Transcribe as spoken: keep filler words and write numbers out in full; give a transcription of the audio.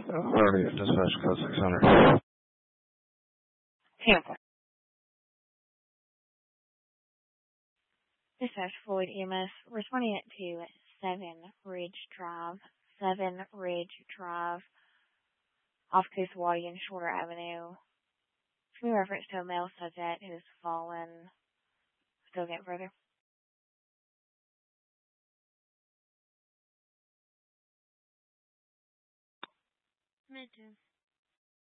Already at dispatch code six hundred. Tampa. Dispatch Floyd E M S responding to seven Ridge Drive, seven Ridge Drive, off Coosawhattie and Shorter Avenue. In reference to a male subject who has fallen. Still getting further. Me too.